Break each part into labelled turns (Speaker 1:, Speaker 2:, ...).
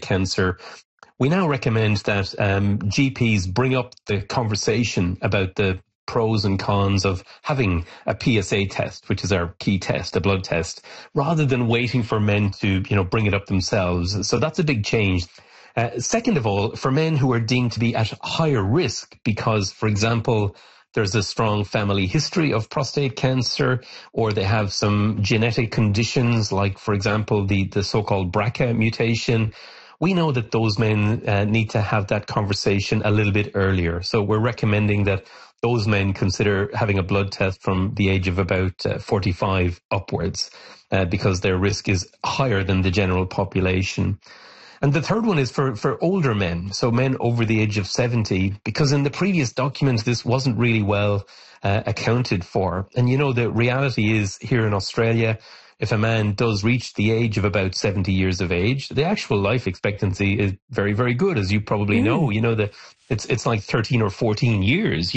Speaker 1: cancer, we now recommend that GPs bring up the conversation about the pros and cons of having a PSA test, which is our key test, a blood test, rather than waiting for men to, bring it up themselves. So that's a big change. Second of all, for men who are deemed to be at higher risk because, for example, there's a strong family history of prostate cancer, or they have some genetic conditions like, for example, the so-called BRCA mutation, we know that those men need to have that conversation a little bit earlier. So we're recommending that those men consider having a blood test from the age of about 45 upwards, because their risk is higher than the general population. And the third one is for older men, so men over the age of 70, because in the previous documents this wasn't really well accounted for. And the reality is here in Australia, if a man does reach the age of about 70 years of age, the actual life expectancy is very, very good, as you probably know. It's like 13 or 14 years,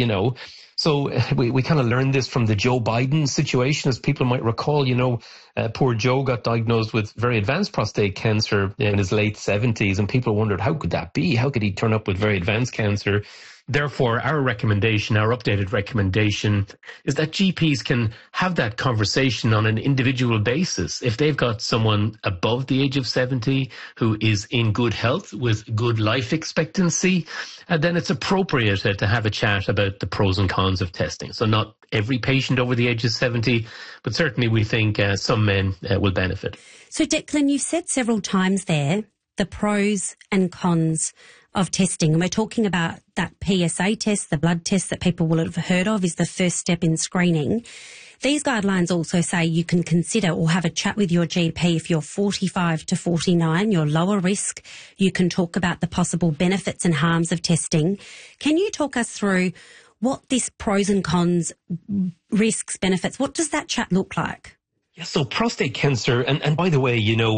Speaker 1: So we kind of learned this from the Joe Biden situation, as people might recall. Poor Joe got diagnosed with very advanced prostate cancer in his late 70s, and people wondered, how could that be? How could he turn up with very advanced cancer? Therefore, our updated recommendation, is that GPs can have that conversation on an individual basis. If they've got someone above the age of 70 who is in good health with good life expectancy, then it's appropriate to have a chat about the pros and cons of testing. So not every patient over the age of 70, but certainly we think some men will benefit.
Speaker 2: So Declan, you've said several times there the pros and cons of testing. And we're talking about that PSA test, the blood test that people will have heard of is the first step in screening. These guidelines also say you can consider or have a chat with your GP if you're 45 to 49, you're lower risk. You can talk about the possible benefits and harms of testing. Can you talk us through what this pros and cons, risks, benefits, what does that chat look like?
Speaker 1: Yeah, so prostate cancer, and by the way,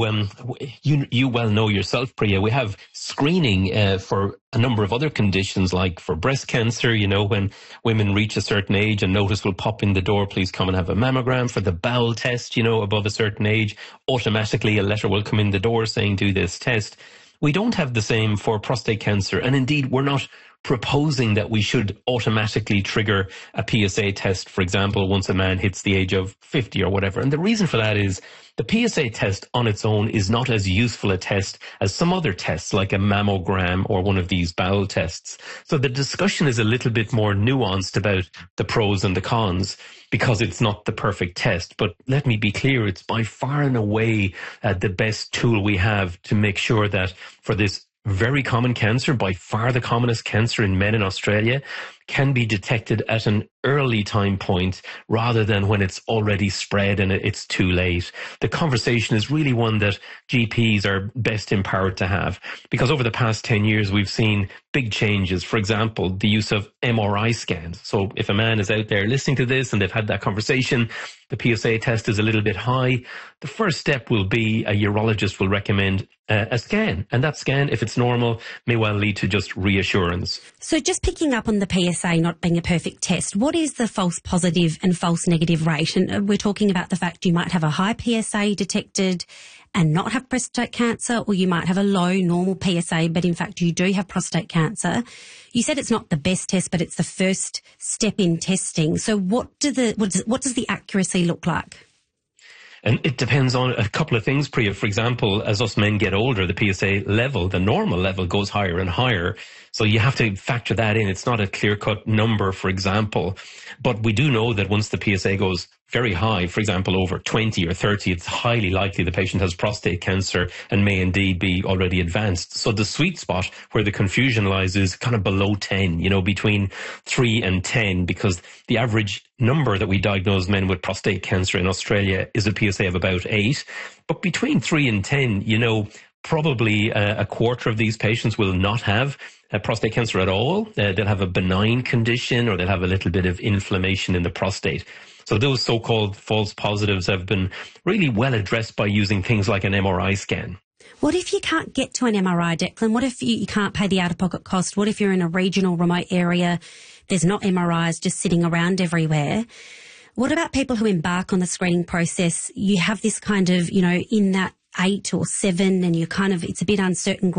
Speaker 1: you well know yourself, Priya, we have screening for a number of other conditions, like for breast cancer, when women reach a certain age, a notice will pop in the door, please come and have a mammogram. For the bowel test, above a certain age, automatically a letter will come in the door saying do this test. We don't have the same for prostate cancer, and indeed we're not proposing that we should automatically trigger a PSA test, for example, once a man hits the age of 50 or whatever. And the reason for that is the PSA test on its own is not as useful a test as some other tests like a mammogram or one of these bowel tests. So the discussion is a little bit more nuanced about the pros and the cons because it's not the perfect test. But let me be clear, it's by far and away the best tool we have to make sure that for this very common cancer, by far the commonest cancer in men in Australia, can be detected at an early time point rather than when it's already spread and it's too late. The conversation is really one that GPs are best empowered to have, because over the past 10 years we've seen big changes. For example, the use of MRI scans. So if a man is out there listening to this and they've had that conversation, the PSA test is a little bit high, the first step will be a urologist will recommend a scan. And that scan, if it's normal, may well lead to just reassurance.
Speaker 2: So just picking up on the PSA not being a perfect test, what is the false positive and false negative rate? And we're talking about the fact you might have a high PSA detected and not have prostate cancer, or you might have a low normal PSA, but in fact you do have prostate cancer. You said it's not the best test, but it's the first step in testing. So what does the accuracy look like?
Speaker 1: And it depends on a couple of things, Priya. For example, as us men get older, the PSA level, the normal level, goes higher and higher. So you have to factor that in. It's not a clear-cut number, for example. But we do know that once the PSA goes very high, for example, over 20 or 30, it's highly likely the patient has prostate cancer and may indeed be already advanced. So the sweet spot where the confusion lies is kind of below 10, between 3 and 10, because the average number that we diagnose men with prostate cancer in Australia is a PSA of about 8. But between 3 and 10, probably a quarter of these patients will not have prostate cancer at all. They'll have a benign condition, or they'll have a little bit of inflammation in the prostate. So those so-called false positives have been really well addressed by using things like an MRI scan.
Speaker 2: What if you can't get to an MRI, Declan? What if you can't pay the out-of-pocket cost? What if you're in a regional remote area, there's not MRIs just sitting around everywhere? What about people who embark on the screening process? You have this kind of, in that 8 or 7 and it's a bit uncertain